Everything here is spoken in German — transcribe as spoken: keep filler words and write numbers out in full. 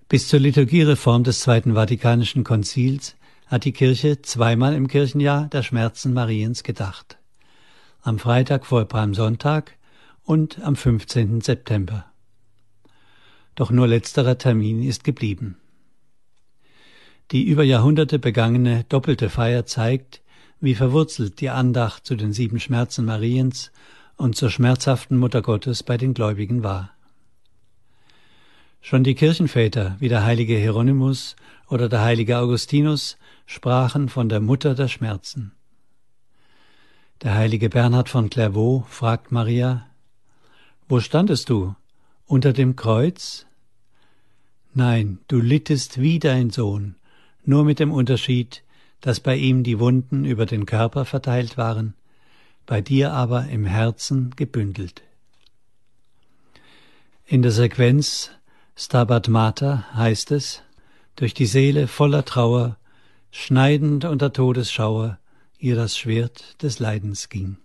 Bis zur Liturgiereform des Zweiten Vatikanischen Konzils hat die Kirche zweimal im Kirchenjahr der Schmerzen Mariens gedacht. Am Freitag vor Palmsonntag und am fünfzehnten September. Doch nur letzterer Termin ist geblieben. Die über Jahrhunderte begangene doppelte Feier zeigt, wie verwurzelt die Andacht zu den sieben Schmerzen Mariens und zur schmerzhaften Mutter Gottes bei den Gläubigen war. Schon die Kirchenväter, wie der heilige Hieronymus oder der heilige Augustinus, sprachen von der Mutter der Schmerzen. Der heilige Bernhard von Clairvaux fragt Maria: »Wo standest du? Unter dem Kreuz?« Nein, du littest wie dein Sohn, nur mit dem Unterschied, dass bei ihm die Wunden über den Körper verteilt waren, bei dir aber im Herzen gebündelt. In der Sequenz Stabat Mater heißt es: Durch die Seele voller Trauer, schneidend unter Todesschauer, ihr das Schwert des Leidens ging.